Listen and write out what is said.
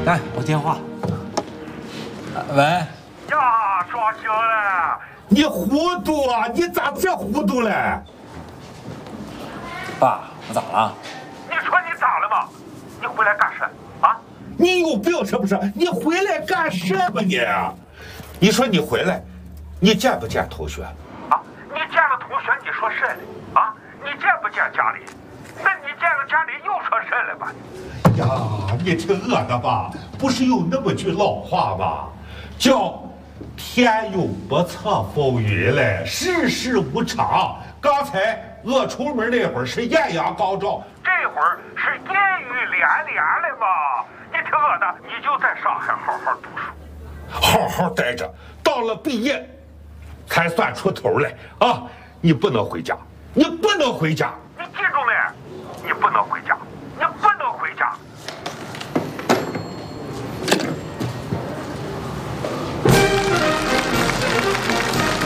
来，我电话。喂。 呀，庄行了， 你糊涂啊！你咋这糊涂了？ 爸，我咋了？ 你说你咋了嘛？你回来干什啊？ 你有病是不是？你回来干什么你？你说你回来，你见不见同学？ 啊，你见了同学，你说甚了？啊，你见不见家里？那你见了家里又说甚了吧？ 呀，你听我的吧，不是有那么句老话吗？叫“天有不测风云嘞，世事无常”。刚才我出门那会儿是艳阳高照， 这会儿是阴雨连连了嘛。你听我的，你就在上海好好读书， 好好待着，到了毕业才算出头来啊！你不能回家，你不能回家。 你记住没？你不能回家。